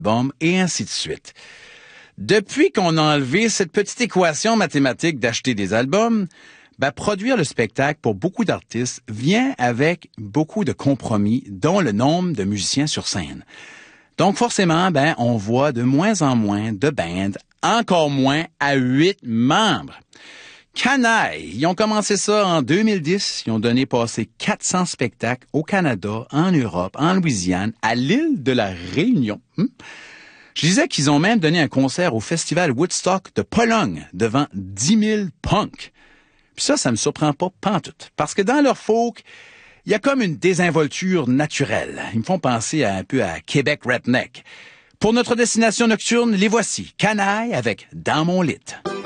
albums et ainsi de suite. Depuis qu'on a enlevé cette petite équation mathématique d'acheter des albums, produire le spectacle pour beaucoup d'artistes vient avec beaucoup de compromis, dont le nombre de musiciens sur scène. Donc forcément, on voit de moins en moins de bands, encore moins à 8 membres. Canaille, ils ont commencé ça en 2010. Ils ont donné passer 400 spectacles au Canada, en Europe, en Louisiane, à l'île de la Réunion. Je disais qu'ils ont même donné un concert au festival Woodstock de Pologne devant 10 000 punks. Puis ça me surprend pas pantoute. Parce que dans leur folk, il y a comme une désinvolture naturelle. Ils me font penser un peu à Québec Redneck. Pour notre destination nocturne, les voici. Canaille avec Dans mon lit.